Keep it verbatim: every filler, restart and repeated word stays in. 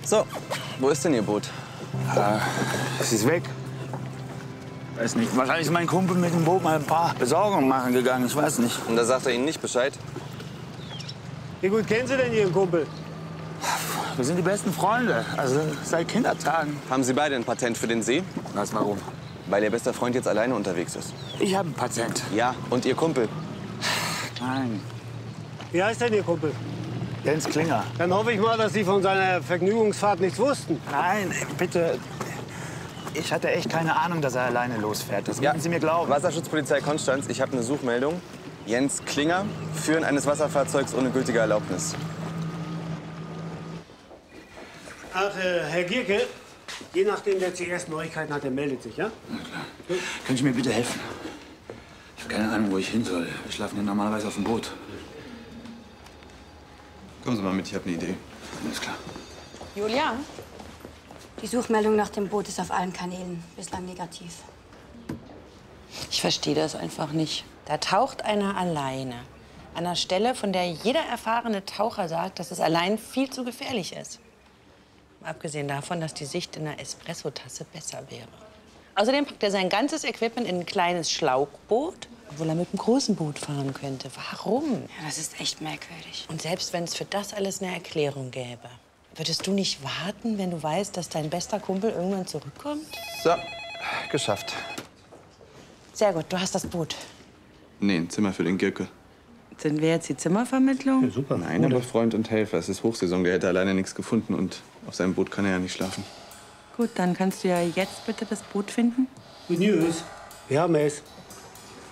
So, wo ist denn Ihr Boot? Äh, es ist weg. Weiß nicht. Wahrscheinlich ist mein Kumpel mit dem Boot mal ein paar Besorgungen machen gegangen. Ich weiß nicht. Und da sagt er Ihnen nicht Bescheid? Wie gut kennen Sie denn Ihren Kumpel? Wir sind die besten Freunde. Also seit Kindertagen. Haben Sie beide ein Patent für den See? Was, warum? Weil Ihr bester Freund jetzt alleine unterwegs ist. Ich habe ein Patent. Ja, und Ihr Kumpel? Nein. Wie heißt denn Ihr Kumpel? Jens Klinger. Dann hoffe ich mal, dass Sie von seiner Vergnügungsfahrt nichts wussten. Nein, bitte. Ich hatte echt keine Ahnung, dass er alleine losfährt. Das müssen Sie mir glauben. Wasserschutzpolizei Konstanz, ich habe eine Suchmeldung. Jens Klinger, Führen eines Wasserfahrzeugs ohne gültige Erlaubnis. Ach, äh, Herr Gierke, je nachdem, wer zuerst Neuigkeiten hat, der meldet sich, ja? Na klar. Können Sie mir bitte helfen? Ich habe keine Ahnung, wo ich hin soll. Wir schlafen ja normalerweise auf dem Boot. Kommen Sie mal mit, ich habe eine Idee. Alles klar. Julia? Die Suchmeldung nach dem Boot ist auf allen Kanälen bislang negativ. Ich verstehe das einfach nicht. Da taucht einer alleine. An einer Stelle, von der jeder erfahrene Taucher sagt, dass es allein viel zu gefährlich ist. Mal abgesehen davon, dass die Sicht in einer Espressotasse besser wäre. Außerdem packt er sein ganzes Equipment in ein kleines Schlauchboot, obwohl er mit einem großen Boot fahren könnte. Warum? Ja, das ist echt merkwürdig. Und selbst wenn es für das alles eine Erklärung gäbe, würdest du nicht warten, wenn du weißt, dass dein bester Kumpel irgendwann zurückkommt? So, geschafft. Sehr gut, du hast das Boot. Nee, ein Zimmer für den Gierke. Sind wir jetzt die Zimmervermittlung? Ja, super. Nein, aber Freund und Helfer. Es ist Hochsaison, der hätte alleine nichts gefunden und auf seinem Boot kann er ja nicht schlafen. Gut, dann kannst du ja jetzt bitte das Boot finden. Good News. Wir haben es.